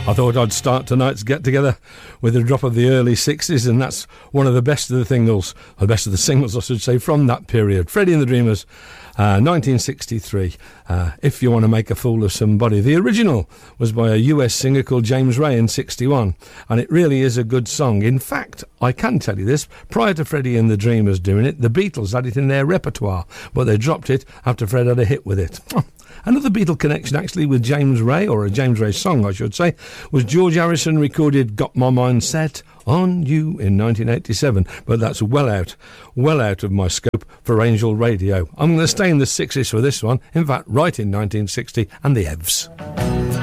I thought I'd start tonight's get-together with a drop of the early 60s, and that's one of the best of the singles, or the best of the singles, I should say, from that period. Freddie and the Dreamers, 1963, If You Want to Make a Fool of Somebody. The original was by a US singer called James Ray in 61, and it really is a good song. In fact, I can tell you this, prior to Freddie and the Dreamers doing it, the Beatles had it in their repertoire, but they dropped it after Fred had a hit with it. Another Beatle connection, actually, with James Ray, or a James Ray song, I should say, was George Harrison recorded Got My Mind Set on You in 1987. But that's well out of my scope for Angel Radio. I'm going to stay in the 60s for this one, in fact, right in 1960, and the Evs.